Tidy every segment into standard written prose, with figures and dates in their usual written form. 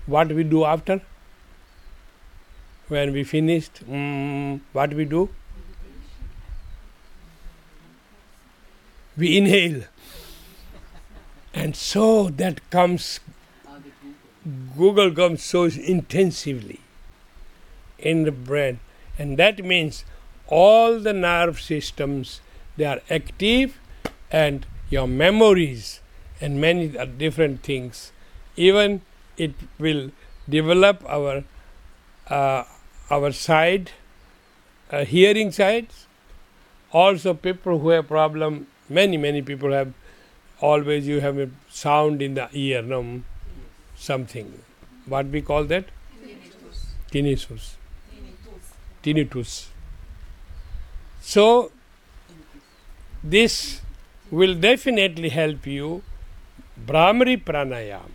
What we do after? When we finished, what we do? We inhale. And so that comes, Google comes so intensively in the brain. And that means all the nerve systems, they are active, and your memories and many different things. Even it will develop our side, hearing sides. Also people who have problem, many people have, always you have a sound in the ear, no? Something. What we call that? Tinnitus. Tinnitus. So this will definitely help you. Bhramari Pranayam.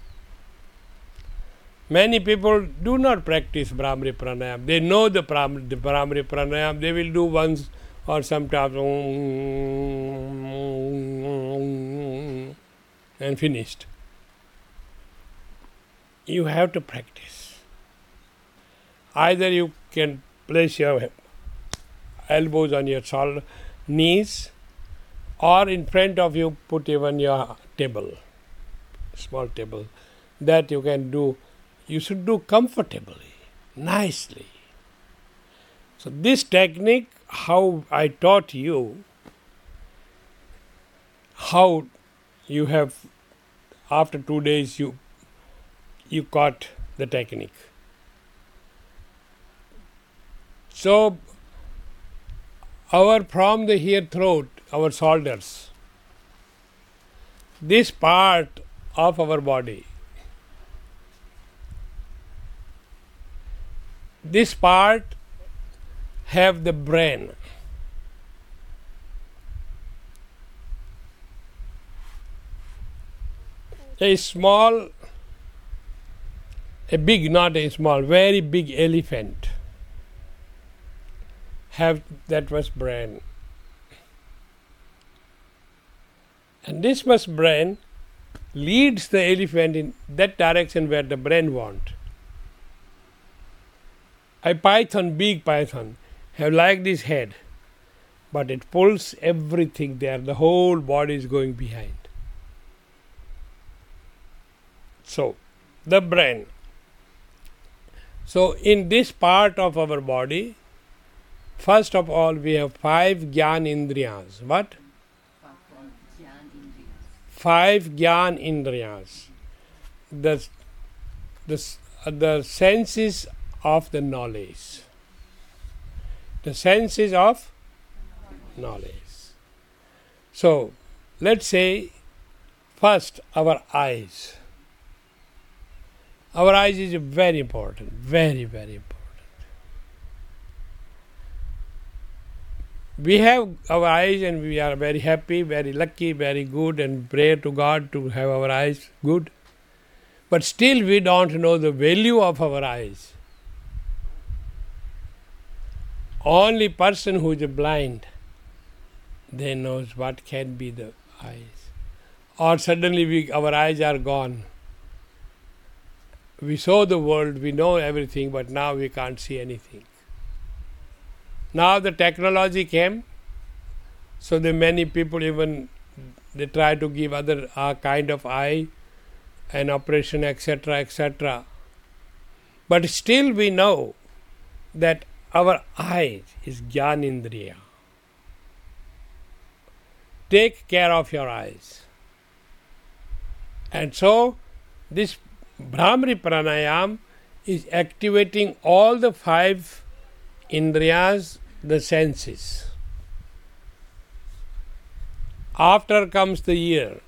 Many people do not practice Bhramari Pranayam. They know the Bhramari Pranayam. They will do once or sometimes and finished. You have to practice. Either you can place your elbows on your knees, or in front of you put even your table, small table. That you can do. You should do comfortably, nicely. So this technique, how I taught you, how you have, after 2 days you caught the technique. So from the here throat, our shoulders, this part of our body, this part have the brain. A big, not a small, very big elephant have that much brain. And this much brain leads the elephant in that direction where the brain wants. A python, big python, have like this head, but it pulls everything there. The whole body is going behind. So, the brain. So, in this part of our body, first of all, we have 5 Gyan Indriyas. What? 5 Gyan Indriyas. The senses of the knowledge. The senses of knowledge. So, let's say first our eyes. Our eyes is very important, very, very important. We have our eyes and we are very happy, very lucky, very good, and pray to God to have our eyes good. But still we don't know the value of our eyes. Only person who is blind, they knows what can be the eyes. Or suddenly our eyes are gone. We saw the world, we know everything, but now we can't see anything. Now the technology came, so the many people even they try to give other kind of eye and operation, etc., etc. But still we know that our eye is Gyanindriya. Take care of your eyes. And so this Bhramari Pranayam is activating all the 5 Indriyas, the senses. After comes the ear.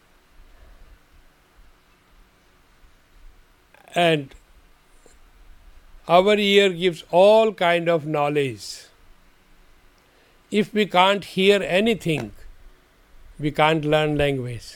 And our ear gives all kind of knowledge. If we can't hear anything, we can't learn language.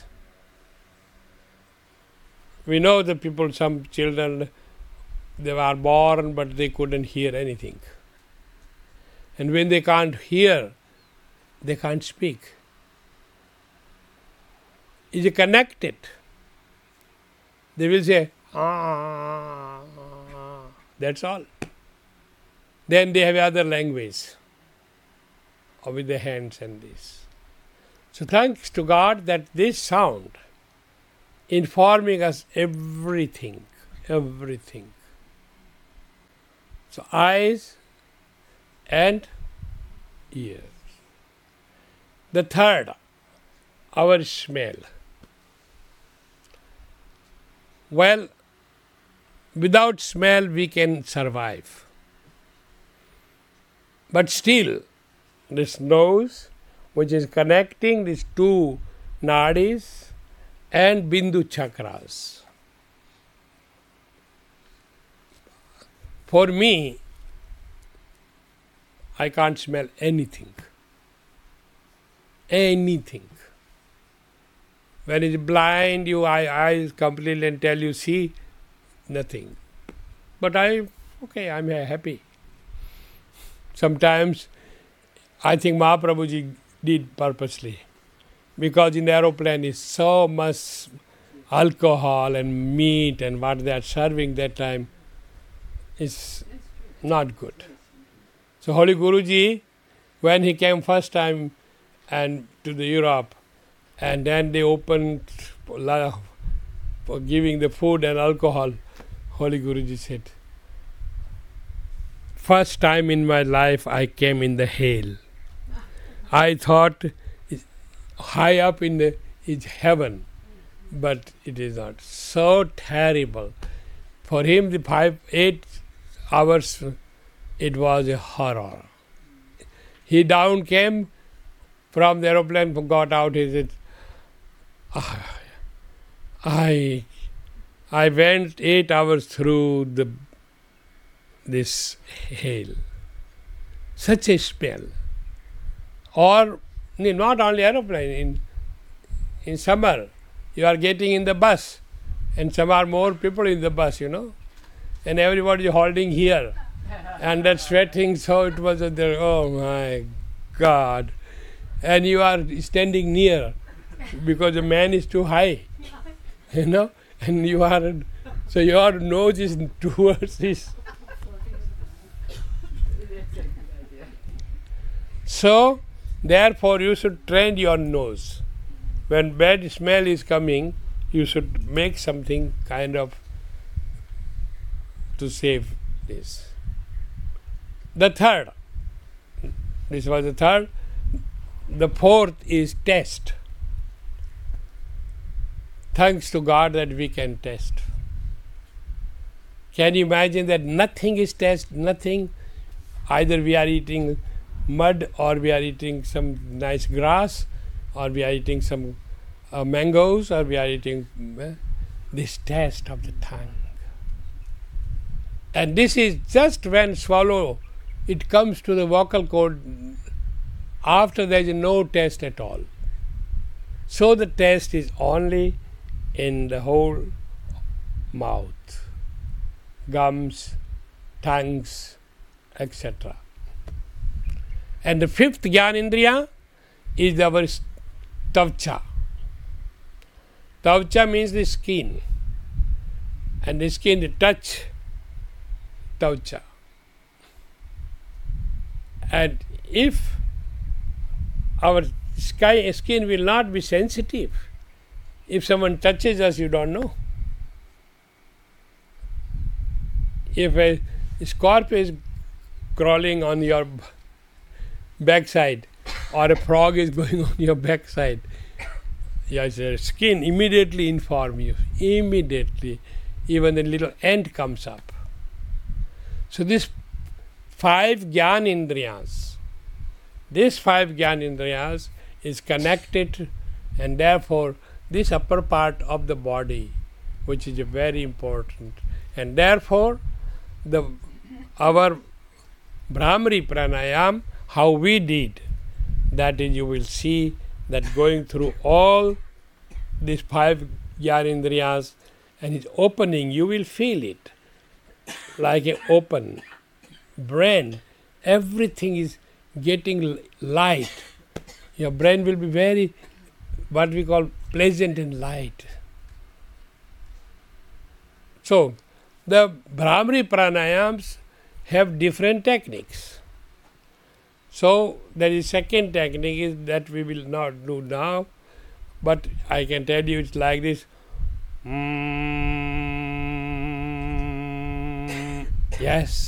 We know the people, some children, they were born but they couldn't hear anything. And when they can't hear, they can't speak. Is it connected? They will say, Ah, that's all. Then they have other language, or with the hands and this. So thanks to God that this sound informing us everything, everything. So eyes and ears. The third, our smell. Well, without smell we can survive. But still, this nose, which is connecting these two nadis and bindu chakras. For me, I can't smell anything. Anything. When it's blind, your eyes completely and tell you, see, nothing. But I'm happy. Sometimes I think Mahaprabhuji did purposely, because in the aeroplane is so much alcohol and meat and what they are serving that time is not good. So Holy Guruji, when he came first time and to the Europe, and then they opened for giving the food and alcohol, Holy Guruji said, first time in my life I came in the hell. I thought high up in the is heaven, but it is not. So terrible. For him, the 8 hours, it was a horror. He down came from the aeroplane, got out, he said, I went 8 hours through this hell. Such a smell. Or not only aeroplane, in summer, you are getting in the bus, and some are more people in the bus, and everybody is holding here, and that sweating, so it was there, oh my God. And you are standing near, because the man is too high, and so your nose is towards this. So, therefore, you should train your nose. When bad smell is coming, you should make something kind of to save this. The third, this was the third. The fourth is taste. Thanks to God that we can taste. Can you imagine that nothing is taste, nothing? Either we are eating mud, or we are eating some nice grass, or we are eating some mangoes, or we are eating this taste of the tongue. And this is just when swallow, it comes to the vocal cord, after there is no taste at all. So the taste is only in the whole mouth, gums, tongues, etc. And the fifth Gyanendriya is our tavcha. Tavcha means the skin. And the skin, the touch, tavcha. And if our skin will not be sensitive, if someone touches us, you don't know. If a scorpion is crawling on your backside, or a frog is going on your backside, your skin immediately inform you. Immediately, even a little ant comes up. So these 5 Gyanendriyas, is connected, and therefore this upper part of the body, which is very important, and therefore our Brahmari Pranayam, how we did, that is, you will see that going through all these 5 Gyanendriyas and it's opening, you will feel it like an open brain. Everything is getting light. Your brain will be very, what we call, pleasant and light. So, the Brahmari pranayams have different techniques. So, there is second technique is that we will not do now, but I can tell you it's like this. Yes.